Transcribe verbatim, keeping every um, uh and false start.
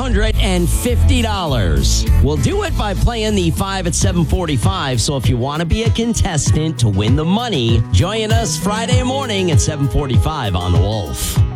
hundred fifty dollars. We'll do it by playing the five at seven forty-five. So if you want to be a contestant to win the money, join us Friday morning at seven forty-five on The Wolf.